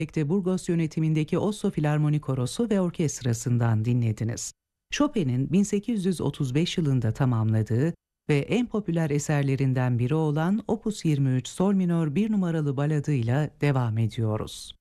birlikte Burgos yönetimindeki Oslo Filarmoni Korosu ve Orkestrası'ndan dinlediniz. Chopin'in 1835 yılında tamamladığı ve en popüler eserlerinden biri olan Opus 23 Sol minör 1 numaralı baladıyla devam ediyoruz.